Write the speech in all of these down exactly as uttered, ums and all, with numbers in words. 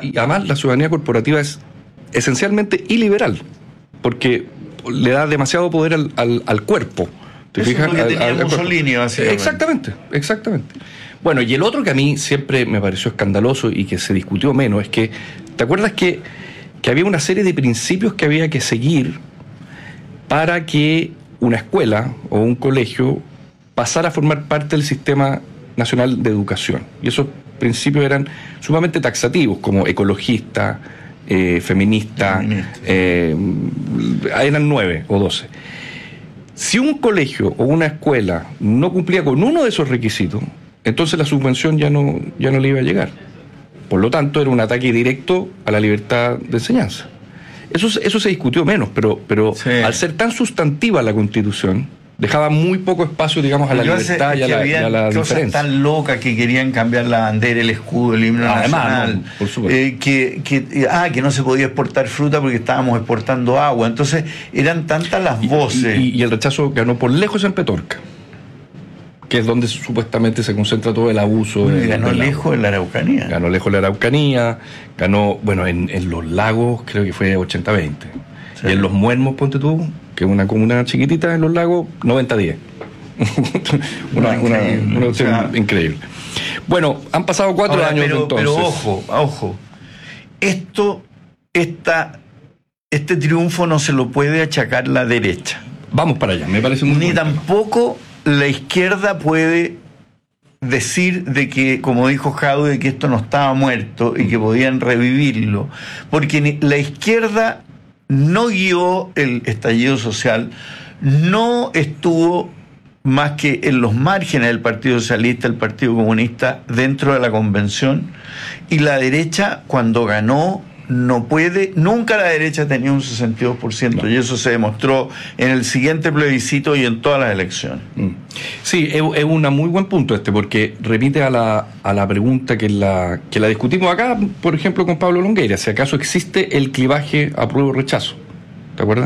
y además la ciudadanía corporativa es esencialmente iliberal, porque le da demasiado poder al, al, al cuerpo. ¿Te Eso fijas? es lo que tenía al, al Mussolini, básicamente. Exactamente, exactamente. Bueno, y el otro que a mí siempre me pareció escandaloso y que se discutió menos es que, ¿te acuerdas que, que había una serie de principios que había que seguir para que una escuela o un colegio pasara a formar parte del Sistema Nacional de Educación? Y esos principios eran sumamente taxativos, como ecologista, eh, feminista, feminista. Eh, eran nueve o doce. Si un colegio o una escuela no cumplía con uno de esos requisitos, entonces la subvención ya no, ya no le iba a llegar. Por lo tanto, era un ataque directo a la libertad de enseñanza. Eso, eso se discutió menos, pero, pero sí. Al ser tan sustantiva la Constitución, dejaba muy poco espacio, digamos, a la Yo libertad y a la, y a la cosas diferencia. Tan locas que querían cambiar la bandera, el escudo, el himno Además, nacional. No, por supuesto. Eh, que, que, ah, que no se podía exportar fruta porque estábamos exportando agua. Entonces, eran tantas las voces. Y, y, y el rechazo ganó por lejos en Petorca, que es donde supuestamente se concentra todo el abuso. Bueno, de, ganó de la, lejos en la Araucanía. Ganó lejos en la Araucanía, ganó, bueno, en, en Los Lagos creo que fue ochenta veinte. Sí. Y en Los Muermos, ponte tú, que es una comuna chiquitita en Los Lagos, noventa diez. una, no, una, increíble. una O sea, increíble. Bueno, han pasado cuatro ahora, años pero, entonces. Pero ojo, ojo. Esto, esta, este triunfo no se lo puede achacar la derecha. Vamos para allá, me parece muy Ni bueno. tampoco la izquierda puede decir de que, como dijo Jadwe, de que esto no estaba muerto y que podían revivirlo, porque la izquierda no guió el estallido social, no estuvo más que en los márgenes del Partido Socialista, el Partido Comunista, dentro de la convención, y la derecha, cuando ganó, no puede, nunca la derecha tenía un sesenta y dos por ciento, no. Y eso se demostró en el siguiente plebiscito y en todas las elecciones. Sí, es, es un muy buen punto este, porque remite a la, a la pregunta que la, que la discutimos acá, por ejemplo, con Pablo Longueira, si acaso existe el clivaje apruebo-rechazo. ¿Te acuerdas?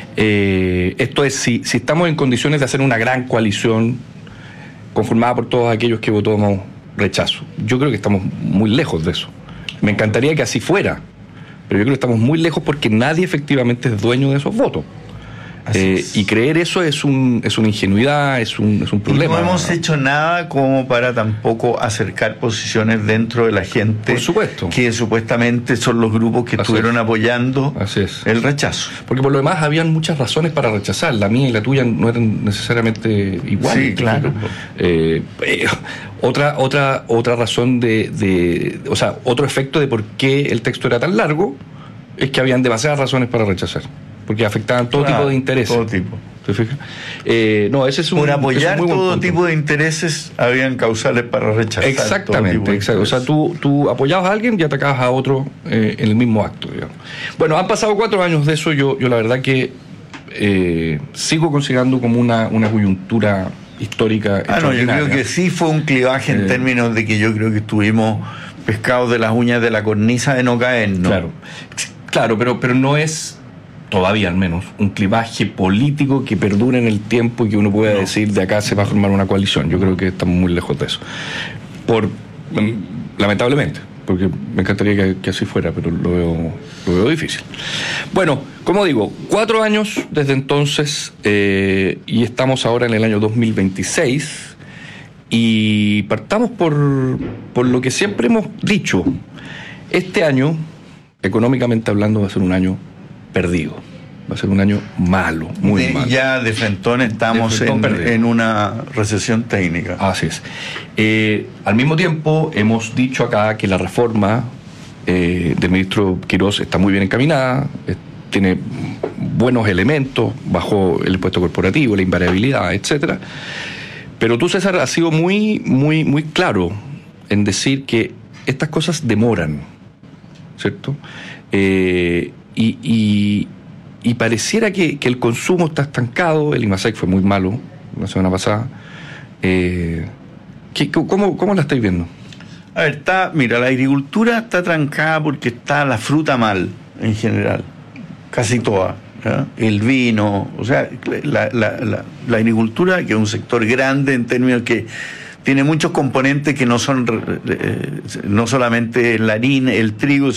Eh, esto es, si, si estamos en condiciones de hacer una gran coalición conformada por todos aquellos que votamos rechazo. Yo creo que estamos muy lejos de eso. Me encantaría que así fuera, pero yo creo que estamos muy lejos porque nadie efectivamente es dueño de esos votos. Eh, y creer eso es un es una ingenuidad, es un, es un problema. Y no hemos hecho nada como para tampoco acercar posiciones dentro de la gente. Por supuesto. Que supuestamente son los grupos que Así estuvieron es. apoyando Así es. el rechazo. Porque por lo demás habían muchas razones para rechazar. La mía y la tuya no eran necesariamente iguales. Sí, claro. Eh, eh, otra, otra, otra razón de, de... O sea, otro efecto de por qué el texto era tan largo es que habían demasiadas razones para rechazar. Porque afectaban todo claro, tipo de intereses. Todo tipo. ¿Te fijas? Eh, no, ese es un. Por apoyar es un muy todo punto. tipo de intereses, habían causales para rechazar. Exactamente, exacto. O sea, tú, tú apoyabas a alguien y atacabas a otro eh, en el mismo acto, digamos. Bueno, han pasado cuatro años de eso. Yo, yo la verdad que eh, sigo considerando como una, una coyuntura histórica. Ah, no, yo creo que sí fue un clivaje en eh, términos de que yo creo que estuvimos pescados de las uñas de la cornisa de no caer, ¿no? Claro, claro, pero, pero no es. Todavía al menos, un clivaje político que perdure en el tiempo y que uno pueda no. decir de acá se va a formar una coalición. Yo creo que estamos muy lejos de eso. Por lamentablemente, porque me encantaría que, que así fuera, pero lo veo, lo veo difícil. Bueno, como digo, cuatro años desde entonces eh, y estamos ahora en el año dos mil veintiséis y partamos por, por lo que siempre hemos dicho. Este año, económicamente hablando, va a ser un año perdido. Va a ser un año malo, muy de, malo. Ya de frentón estamos de frentón en, en una recesión técnica. Así es. Eh, al mismo tiempo, hemos dicho acá que la reforma eh, del ministro Quirós está muy bien encaminada, eh, tiene buenos elementos, bajo el impuesto corporativo, la invariabilidad, etcétera. Pero tú, César, has sido muy, muy, muy claro en decir que estas cosas demoran, ¿cierto? Eh, Y, y, y pareciera que, que el consumo está estancado. El IMASEC fue muy malo la semana pasada. Eh, ¿qué, cómo, ¿Cómo la estáis viendo? A ver, está, mira, la agricultura está trancada porque está la fruta mal, en general. Casi toda. ¿Ya? El vino, o sea, la, la, la, la agricultura, que es un sector grande en términos que tiene muchos componentes que no son, eh, no solamente la harina, el trigo,